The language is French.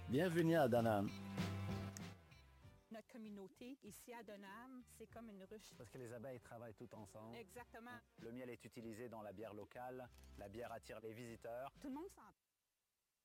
Bienvenue à Danam. Notre communauté ici à Denham, c'est comme une ruche. Parce que les abeilles travaillent tout ensemble. Exactement. Le miel est utilisé dans la bière locale. La bière attire les visiteurs. Tout le monde s'entend.